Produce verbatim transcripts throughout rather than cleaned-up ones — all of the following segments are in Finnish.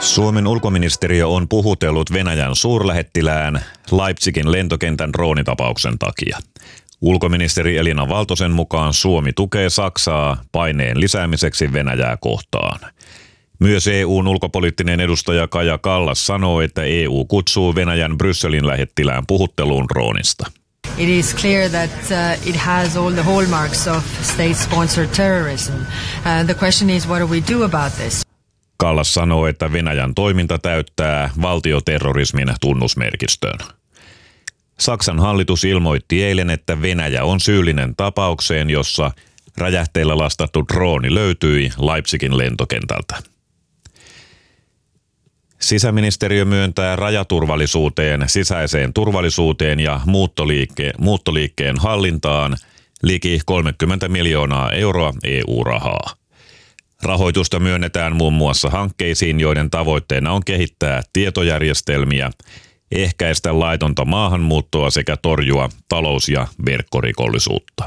Suomen ulkoministeriö on puhutellut Venäjän suurlähettilään Leipzigin lentokentän droonitapauksen takia. Ulkoministeri Elina Valtosen mukaan Suomi tukee Saksaa paineen lisäämiseksi Venäjää kohtaan. Myös E U:n ulkopoliittinen edustaja Kaja Kallas sanoo, että E U kutsuu Venäjän Brysselin lähettilään puhutteluun droonista. It is clear that uh, it has all the hallmarks of state-sponsored terrorism. Uh, the question is, what do we do about this? Kallas sanoo, että Venäjän toiminta täyttää valtioterrorismin tunnusmerkistön. Saksan hallitus ilmoitti eilen, että Venäjä on syyllinen tapaukseen, jossa räjähteillä lastattu drooni löytyi Leipzigin lentokentältä. Sisäministeriö myöntää rajaturvallisuuteen, sisäiseen turvallisuuteen ja muuttoliikke- muuttoliikkeen hallintaan liki kolmekymmentä miljoonaa euroa E U-rahaa. Rahoitusta myönnetään muun muassa hankkeisiin, joiden tavoitteena on kehittää tietojärjestelmiä, ehkäistä laitonta maahanmuuttoa sekä torjua talous- ja verkkorikollisuutta.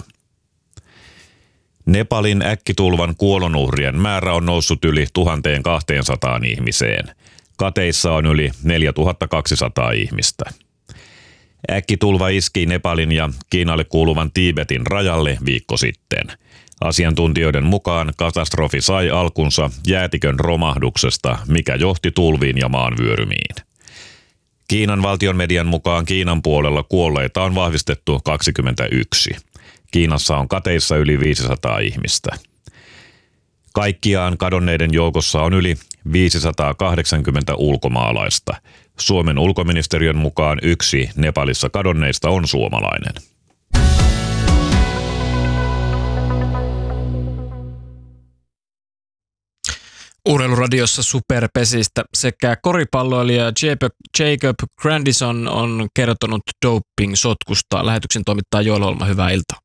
Nepalin äkkitulvan kuolonuhrien määrä on noussut yli tuhatkaksisataa ihmiseen. Kateissa on yli neljätuhattakaksisataa ihmistä. Äkkitulva iski Nepalin ja Kiinalle kuuluvan Tiibetin rajalle viikko sitten. Asiantuntijoiden mukaan katastrofi sai alkunsa jäätikön romahduksesta, mikä johti tulviin ja maanvyörymiin. Kiinan valtion median mukaan Kiinan puolella kuolleita on vahvistettu kaksikymmentäyksi. Kiinassa on kateissa yli viisisataa ihmistä. Kaikkiaan kadonneiden joukossa on yli viisisataakahdeksankymmentä ulkomaalaista. Suomen ulkoministeriön mukaan yksi Nepalissa kadonneista on suomalainen. Urheiluradiossa superpesistä sekä koripalloilija Jacob Grandison on kertonut doping-sotkusta. Lähetyksen toimittaa Joel Olma, hyvää iltaa.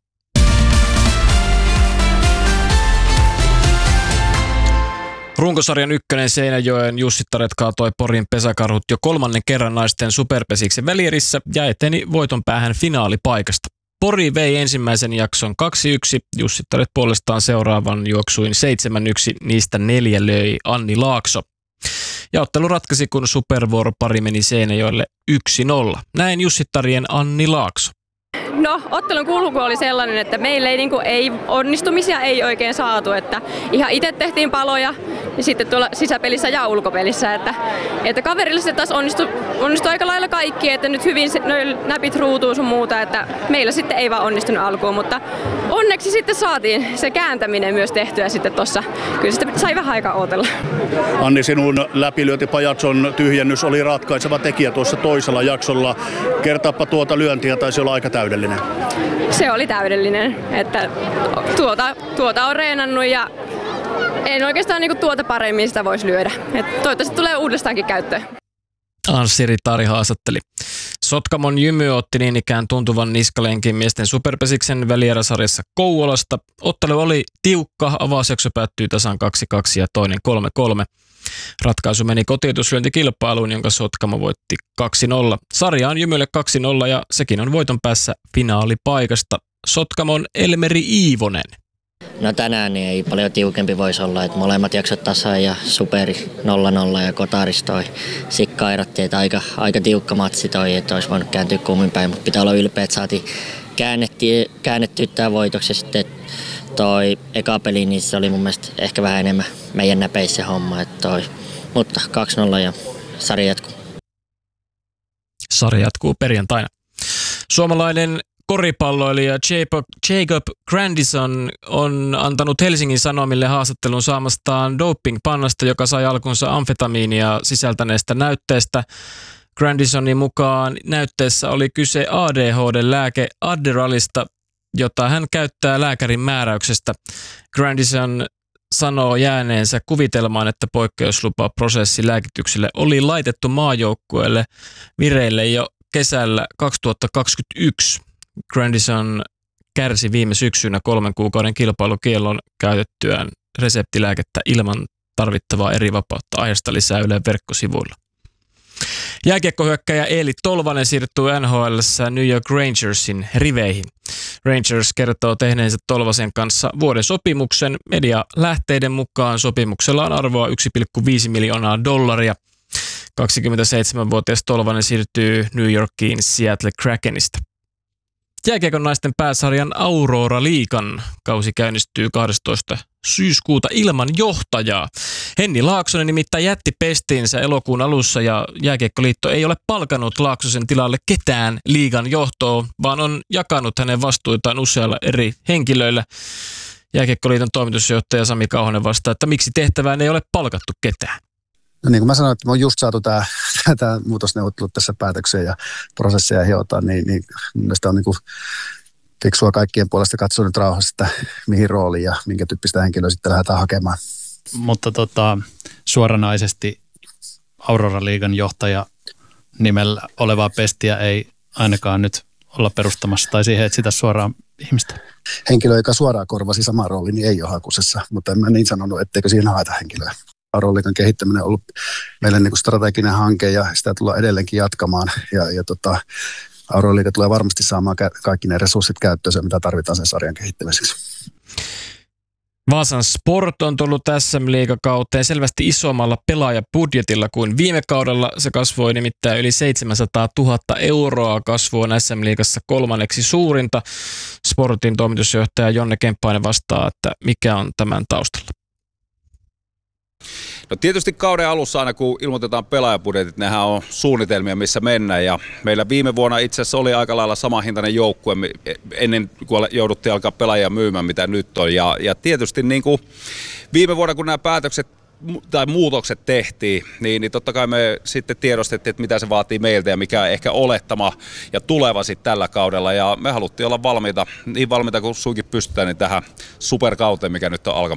Runkosarjan ykkönen Seinäjoen Jussittaret kaatoi Porin pesäkarhut jo kolmannen kerran naisten superpesiksen välierissä ja eteni voiton päähän finaalipaikasta. Pori vei ensimmäisen jakson kaksi yksi, Jussittaret puolestaan seuraavan juoksuin seitsemän yksi, niistä neljä löi Anni Laakso. Ja ottelu ratkaisi, kun supervuoropari meni Seinäjoelle yksi nolla. Näin Jussittarien Anni Laakso. No, ottelun kulku oli sellainen, että meillä ei, niin kuin, ei onnistumisia ei oikein saatu, että ihan itse tehtiin paloja ja sitten tuolla sisäpelissä ja ulkopelissä, että, että kaverille se taas onnistui, onnistui aika lailla kaikki, että nyt hyvin noin näpit ruutuun sun muuta, että meillä sitten ei vaan onnistunut alkuun, mutta onneksi sitten saatiin se kääntäminen myös tehtyä sitten tossa, kyllä sitten sai vähän aikaa ootella. Anni, sinun läpilyöntipajatson tyhjennys oli ratkaiseva tekijä tuossa toisella jaksolla, kertaappa tuota lyöntiä, taisi olla aika täydellinen. Se oli täydellinen, että tuota, tuota on reenannut ja en oikeastaan niinku tuota paremmin sitä voisi lyödä. Et toivottavasti tulee uudestaankin käyttöön. Anssi Ritari haastatteli. Sotkamon Jymy otti niin ikään tuntuvan niskalenkin miesten superpesiksen välieräsarjassa Kouvolasta. Ottelu oli tiukka, avausjakso päättyi tasan kaksi kaksi ja toinen kolme kolme. Ratkaisu meni kotiutuslyöntikilpailuun, jonka Sotkamo voitti kaksi nolla. Sarja on Jymylle kaksi nolla ja sekin on voiton päässä finaalipaikasta. Sotkamon Elmeri Iivonen. No tänään niin ei paljon tiukempi voisi olla, että molemmat jaksot tasan ja superi nolla nolla ja Kotaris toi Sikka erotti, että aika, aika tiukka matsi toi, että olisi voinut kääntyä kummin päin, mutta pitää olla ylpeä, että saatiin käännettyä, käännettyä tämä voitoksi ja sitten toi eka peli, niin se oli mun mielestä ehkä vähän enemmän meidän näpeissä homma, että toi, mutta kaksi nolla ja sarja jatkuu. Sarja jatkuu perjantaina. Suomalainen koripalloilija Jacob Grandison on antanut Helsingin Sanomille haastattelun saamastaan doping-pannasta, joka sai alkunsa amfetamiinia sisältäneestä näytteestä. Grandisonin mukaan näytteessä oli kyse A D H D-lääke Adderallista, jota hän käyttää lääkärin määräyksestä. Grandison sanoo jääneensä kuvitelmaan, että poikkeuslupaprosessi lääkitykselle oli laitettu maajoukkueelle vireille jo kesällä kaksituhattakaksikymmentäyksi. Grandison kärsi viime syksynä kolmen kuukauden kilpailukiellon käytettyään reseptilääkettä ilman tarvittavaa eri vapautta. Aiheesta lisää Ylen verkkosivuilla. Jääkiekkohyökkäjä Eeli Tolvanen siirtyy N H L:ssä New York Rangersin riveihin. Rangers kertoo tehneensä Tolvasen kanssa vuoden sopimuksen. Medialähteiden mukaan sopimuksella on arvoa yksi pilkku viisi miljoonaa dollaria. kaksikymmentäseitsemänvuotias Tolvanen siirtyy New Yorkiin Seattle Krakenista. Jääkiekon naisten pääsarjan Aurora Liigan kausi käynnistyy kahdestoista syyskuuta ilman johtajaa. Henni Laaksonen nimittäin jätti pestiinsä elokuun alussa ja Jääkiekkoliitto ei ole palkannut Laaksosen tilalle ketään liigan johtoon, vaan on jakanut hänen vastuitaan usealla eri henkilöillä. Jääkiekkoliiton toimitusjohtaja Sami Kauhanen vastaa, että miksi tehtävään ei ole palkattu ketään. No niin kuin mä sanoin, että me on just saatu tämä, tämä muutosneuvottelut tässä päätökseen ja prosesseja hiotaan, niin, niin mielestäni on niin kuin fiksua kaikkien puolesta katsoa nyt rauhassa, että mihin rooliin ja minkä tyyppistä henkilöä sitten lähdetään hakemaan. Mutta tota, suoranaisesti Aurora Liigan johtaja nimellä olevaa pestiä ei ainakaan nyt olla perustamassa tai siihen etsitä suoraan ihmistä. Henkilö, joka suoraan korvasi sama rooli, niin ei ole hakusessa, mutta en mä niin sanonut, etteikö siihen haeta henkilöä. Aurora Liigan kehittäminen on ollut meille niin kuin strateginen hanke ja sitä tullaan edelleenkin jatkamaan. Ja, ja tota, Aurora Liiga tulee varmasti saamaan kaikki ne resurssit käyttöön, mitä tarvitaan sen sarjan kehittämiseksi. Vaasan Sport on tullut S M-liigakauteen selvästi isommalla pelaajabudjetilla kuin viime kaudella. Se kasvoi nimittäin yli seitsemänsataatuhatta euroa, kasvu on S M-liigassa kolmanneksi suurinta. Sportin toimitusjohtaja Jonne Kemppainen vastaa, että mikä on tämän taustalla. No tietysti kauden alussa aina kun ilmoitetaan pelaajabudjetit, nehän on suunnitelmia missä mennään ja meillä viime vuonna itse asiassa oli aika lailla samanhintainen joukkue ennen kuin jouduttiin alkaa pelaajia myymään mitä nyt on ja, ja tietysti niin kuin viime vuonna kun nämä päätökset tai muutokset tehtiin, niin, niin totta kai me sitten tiedostettiin, että mitä se vaatii meiltä ja mikä ehkä olettama ja tuleva sitten tällä kaudella ja me haluttiin olla valmiita, niin valmiita kuin suinkin pystytään niin tähän superkauteen, mikä nyt on alkamassa.